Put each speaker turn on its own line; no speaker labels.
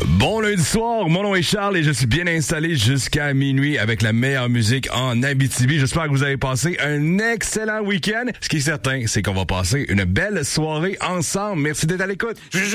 Bon lundi soir, mon nom est Charles et je suis bien installé jusqu'à minuit avec la meilleure musique en Abitibi. J'espère que vous avez passé un excellent week-end. Ce qui est certain, c'est qu'on va passer une belle soirée ensemble. Merci d'être à l'écoute.